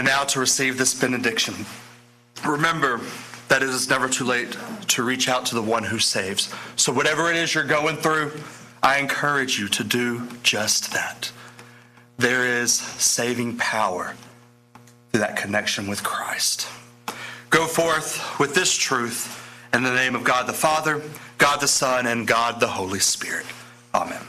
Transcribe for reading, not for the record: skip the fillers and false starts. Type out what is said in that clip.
And now to receive this benediction. Remember that it is never too late to reach out to the one who saves. So whatever it is you're going through, I encourage you to do just that. There is saving power through that connection with Christ. Go forth with this truth in the name of God the Father, God the Son, and God the Holy Spirit. Amen.